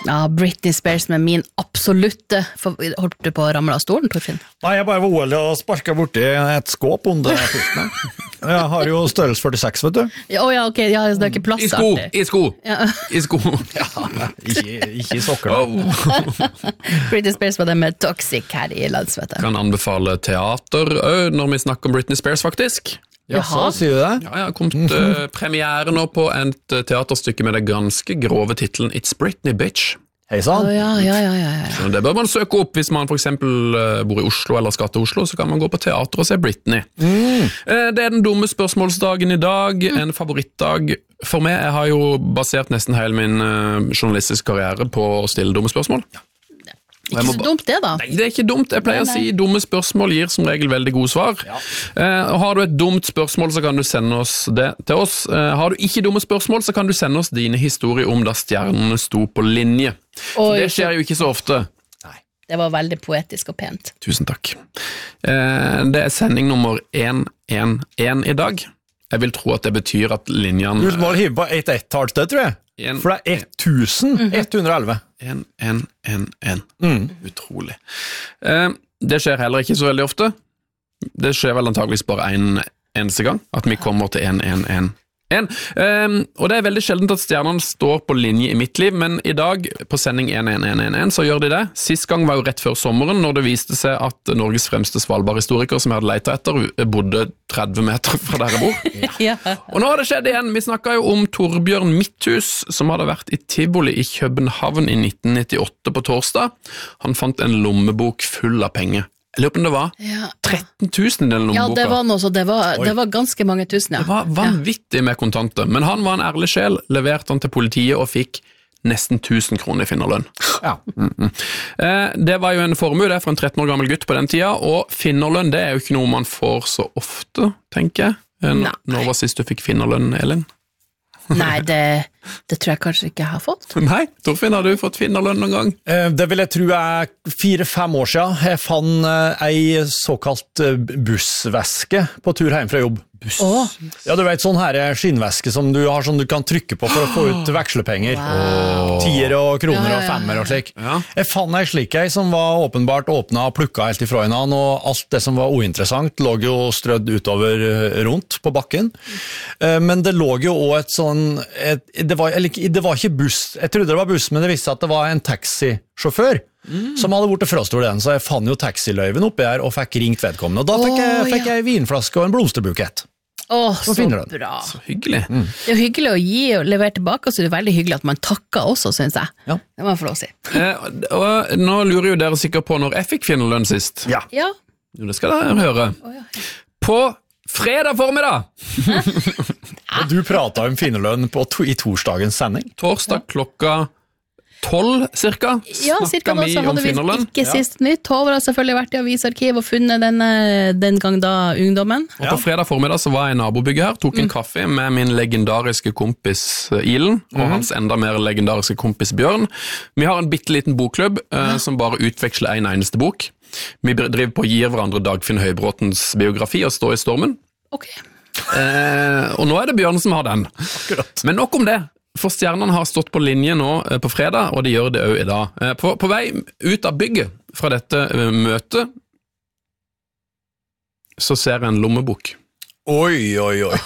Ja, Britney Spears med min absolutte holdt du på å ramle av stolen, Torfinn? Nei, jeg bare var uheldig og sparket borti et skåp under pulten. Jeg har jo størrelse 46, vet du. Ja, ok, ja, det ikke plass. I sko. Ja. I sko. Ja, ikke i sokker. Britney Spears var det med Toxic her i landsvettet. Kan anbefale teater når vi snakker om Britney Spears, faktisk. Ja, så sier du det? Ja, jeg har kommet premiere nå på et teaterstykke med det ganske grove titelen It's Britney, Bitch. Hei sann. Ja. Det bør man søke opp hvis man for eksempel bor i Oslo eller skal til Oslo, så kan man gå på teater og se Britney. Det den dumme spørsmålsdagen i dag, en favorittdag for meg. Jeg har jo basert nesten hele min journalistiske karriere på å stille dumme spørsmål. Ikke så dumt det da. Nei, det er ikke dumt. Jeg pleier å si dumme spørsmål gir som regel veldig gode svar. Ja. Har du et dumt spørsmål, så kan du sende oss det til oss. Har du ikke dumme spørsmål, så kan du sende oss dine historier om da stjernene sto på linje. For det skjer jo ikke så ofte. Nei. Det var veldig poetisk og pent. Tusen takk. Det sending nummer 111 i dag. Jeg vil tro at det betyr at linjene... Du må hive på et ett-tallsted, tror jeg. For det 1111. 1. Utrolig. Det skjer heller ikke så veldig ofte. Det skjer vel antageligvis bare en eneste gang, at vi kommer til 1. Og det er veldig sjeldent at stjernene står på linje i mitt liv, men i dag, på sending 11111, så gjør de det. Sist gang var jo rett før sommeren, når det viste seg at Norges fremste Svalbard-historiker, som jeg hadde letet etter, bodde 30 meter fra der jeg bor. Ja. Og nå har det skjedd igjen. Vi snakket jo om Torbjørn Midthus, som hadde vært i Tivoli i København i 1998 på torsdag. Han fant en lommebok full av penger. Jeg lurer på om det var 13 000 i den lommeboka. Ja, det var noe så, det var ganske mange tusen, ja. Det var vanvittig med kontanter, men han var en ærlig sjel, leverte han til politiet og fikk nesten 1000 kroner i finnerlønn. Ja. Det var jo en formue det for en 13 år gammel gutt på den tida, og finnerlønn det er jo ikke noe man får så ofte, tenker jeg. Når var sist du fikk finnerlønn, Elin? Nei, det tror jeg kanskje ikke jeg har fått. Nei, Torfinn, har du fått finnerlønn noen gang? Det vil jeg tro er 4-5 år siden. Jeg fant ei såkalt bussveske på tur hjem fra jobb. Ja, du vet, sånn her skinnveske som du har sånn du kan trykke på for å få ut vekslepenger. Tier og kroner og femmer og slik. Ja. Jeg fant ei slik ei som var åpenbart åpnet og plukket helt ifra hverandre, og alt det som var uinteressant lå jo strødd utover rundt på bakken. Men det lå jo også et sånn, det var ikke buss, jeg trodde det var buss, men det viste seg at det var en taxisjåfør som hadde vært frastått den, så jeg fant jo taxiløyven oppi her og fikk ringt vedkommende, og da fikk jeg vinflaske og en blomsterbukett. Så bra. Så hyggelig. Det er jo hyggelig å gi og levere tilbake, og så er det veldig hyggelig at man takker også, synes jeg. Ja. Det må jeg få lov å si. Og nå lurer jo dere sikkert på når jeg fikk finnerlønn sist. Ja. Jo, det skal dere høre. På fredag formiddag! Og du pratet om finnerlønn i torsdagens sending. Torsdag klokka 12 cirka. Ja, cirka da, så hadde vi ikke sist nytt. Tove har selvfølgelig vært i avisarkiv og funnet den gang da ungdommen. Og på fredag formiddag så var jeg i nabobygget her, tok en kaffe med min legendariske kompis Ilen, og hans enda mer legendariske kompis Bjørn. Vi har en bitteliten bokklubb som bare utveksler en eneste bok. Vi driver på å gi hverandre Dagfinn Høybråtens biografi og Stå i stormen. Ok. Og nå er det Bjørn som har den. Akkurat. Men nok om det. For stjernene har stått på linje nå på fredag, og de gjør det også i dag. På vei ut av bygget fra dette møtet, så ser jeg en lommebok. Oi.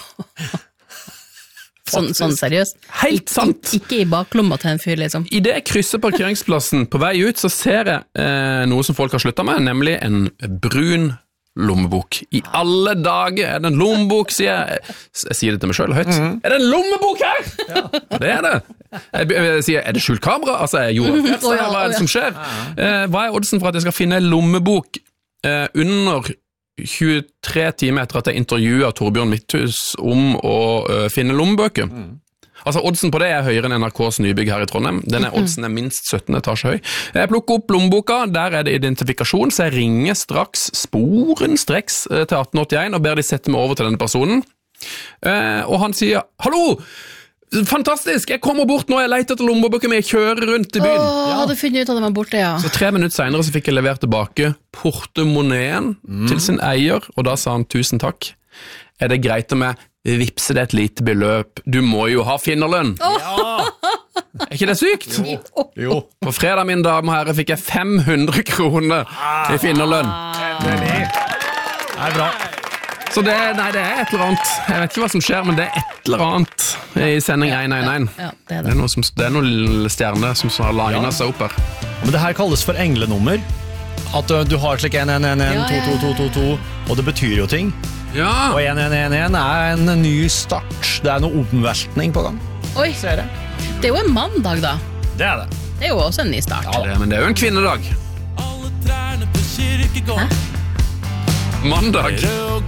Sånn seriøst? Helt sant! Ikke i baklomma til en fyr, liksom. I det jeg krysser parkeringsplassen på vei ut, så ser jeg noe som folk har sluttet med, nemlig en brun lommebok. I alle dager er det en lommebok, sier jeg. Jeg sier det til meg selv høyt. Er det en lommebok her? Ja, det er det. Jeg sier, er det skjult kamera? Altså, jeg gjorde det. Hva er det som skjer? Hva er oddsen for at jeg skal finne en lommebok under 23 timer etter at jeg intervjuet Torbjørn Midthus om å finne lommebøker? Altså, oddsen på det er høyere enn NRKs nybygg her i Trondheim. Denne oddsen er minst 17 etasje høy. Jeg plukker opp lommeboka, der er det identifikasjon, så jeg ringer straks sporenstreks til 1881 og ber de sette meg over til denne personen. Og han sier, hallo! Fantastisk, jeg kommer bort nå, jeg leter etter lommeboken min, jeg kjører rundt i byen. Hadde funnet ut at den var borte, ja. Så 3 minutter senere så fikk jeg levert tilbake portemoneen til sin eier, og da sa han tusen takk. Er det greit om jeg vipser det et lite beløp? Du må jo ha finnerlønn. Ja! Jeg ikke det sykt? Jo. På fredag, mine damer og herrer, fikk jeg 500 kroner i finnerlønn. Det er bra. Så det er et eller annet. Jeg vet ikke hva som skjer, men det er et eller annet i sending 111. Ja, det er det. Det er noen stjerner som har linet seg opp her. Men det her kalles for englenummer. At du har slik 111, 2222, og det betyr jo ting. Ja. Og 1111 er en ny start. Det er noe omveltning på gang. Oi, Ser jeg. det er jo en mandag da. Det er det. Det er jo også en ny start. Men det er jo en kvinnedag. Alle trærne på kirkegården. Mandag. Rød og